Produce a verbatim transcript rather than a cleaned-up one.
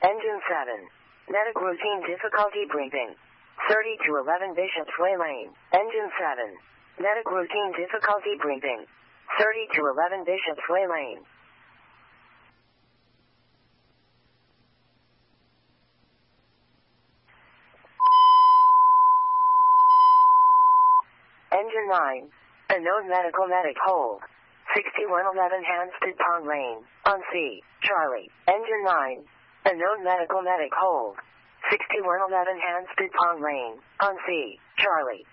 Engine seven. Medic routine difficulty briefing. thirty to eleven Bishop's Way Lane. Engine seven. Medic routine difficulty briefing. thirty to eleven Bishop's Way Lane. Engine nine. Unknown medical medic hold. sixty-one eleven Hampstead Pond Lane. On C. Charlie. Engine nine. Unknown medical medic hold. sixty-one eleven Hampstead Pond Lane. On C. Charlie.